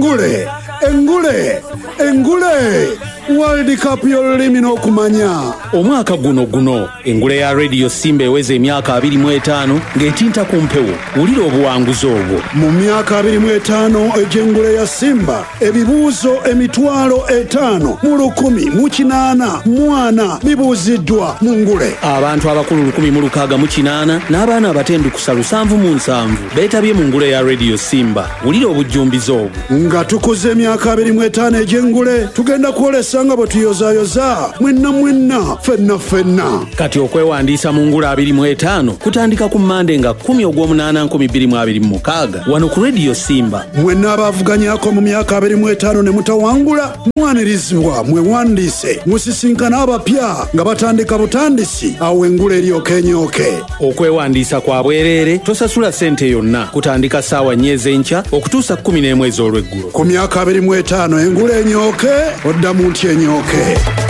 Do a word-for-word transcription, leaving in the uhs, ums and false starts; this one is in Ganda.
engule engule engule World Cup y'olulimi n'okumanya. Omwaka guno guno engule ya Radio Simba eweze emyaka abiri mu etaano ng'etinta ku mpewo. Wulira obuwanguzi obwo. Mu myaka abiri mu etaano egy'engule ya Simba ebibuuzo emitwalo etaano mu lukumi mu kinaana mu ana bibuuziddwa mu ngule. Abantu abakulu lukumi mu lukaaga mu kinaana n'abaana abatendukusa lusanvu mu nsanvu beetabye mu ngule ya Radio Simba. Wulira obujjumbizi obwo. Nga tukuze emyaka abiri mu etaano egy'engule tugenda kwolesa nga bwe tuyozaayoza mwenna mwenna fenna fenna. Kati okwewandiisa mu ngule abiri mu etaano kutandika ku Mande nga kumi ogw'omunaana nkumi bbiri mu abiri mu mukaaga wano ku Radio Simba. Mwenna abaavuganyako mu myaka abiri mu etaano ne mutawangula mwanirizibwa mwewandiise musisinkana abapya nga batandika butandisi awo engule eryoka enyooke. Okwewandiisa kwa bwereere tosasula ssente yonna kutandika ssaawa nnya ez'enkya okutuusa kumi n'emu ez'olweggulo. Ku myaka abiri mu etaano engule enyooke oddamu ntya enyooke.